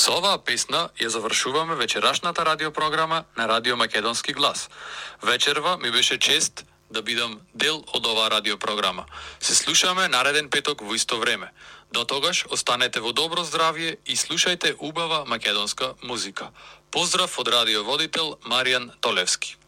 Со оваа песна ја завршуваме вечерашната радиопрограма на Радио Македонски глас. Вечерва ми беше чест да бидам дел од оваа радиопрограма. Се слушаме нареден петок во исто време. До тогаш останете во добро здравје и слушајте убава македонска музика. Поздрав од радиоводител Маријан Толевски.